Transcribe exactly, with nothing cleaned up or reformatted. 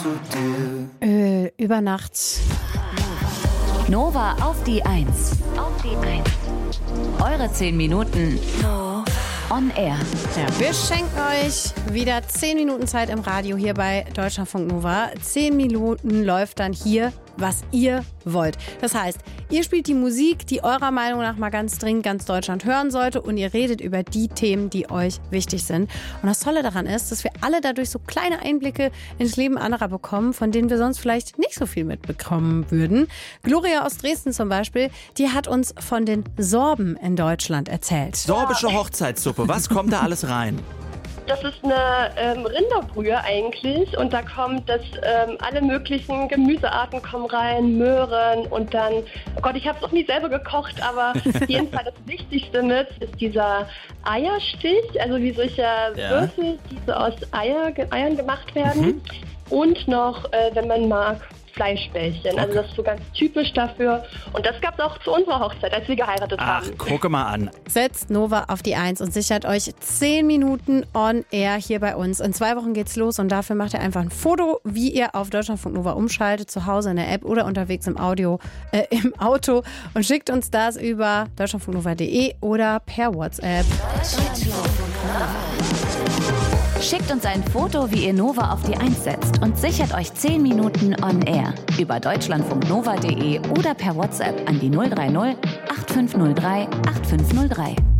Öl über Nacht. Nova auf die Eins. Auf die Eins. Eure zehn Minuten on air. Ja, wir schenken euch wieder zehn Minuten Zeit im Radio hier bei Deutschlandfunk Nova. zehn Minuten läuft dann hier, was ihr wollt. Das heißt, ihr spielt die Musik, die eurer Meinung nach mal ganz dringend ganz Deutschland hören sollte, und ihr redet über die Themen, die euch wichtig sind. Und das Tolle daran ist, dass wir alle dadurch so kleine Einblicke ins Leben anderer bekommen, von denen wir sonst vielleicht nicht so viel mitbekommen würden. Gloria aus Dresden zum Beispiel, die hat uns von den Sorben in Deutschland erzählt. Sorbische Hochzeitssuppe, was kommt da alles rein? Das ist eine ähm, Rinderbrühe eigentlich, und da kommt das, ähm, alle möglichen Gemüsearten kommen rein, Möhren und dann, oh Gott, ich habe es noch nie selber gekocht, aber auf jeden Fall das Wichtigste mit ist dieser Eierstich, also wie solche ja. Würfel, die so aus Eier, Eiern gemacht werden, mhm. und noch, äh, wenn man mag, Fleischbällchen. Okay. Also das ist so ganz typisch dafür. Und das gab es auch zu unserer Hochzeit, als wir geheiratet Ach, haben. Ach, gucke mal an. Setzt Nova auf die Eins und sichert euch zehn Minuten on air hier bei uns. In zwei Wochen geht's los, und dafür macht ihr einfach ein Foto, wie ihr auf Deutschlandfunk Nova umschaltet, zu Hause in der App oder unterwegs im Audio, äh, im Auto, und schickt uns das über deutschlandfunknova punkt de oder per WhatsApp. Schickt uns ein Foto, wie ihr Nova auf die Eins setzt, und sichert euch zehn Minuten on air über deutschlandfunknova punkt de oder per WhatsApp an die null drei null acht fünf null drei acht fünf null drei.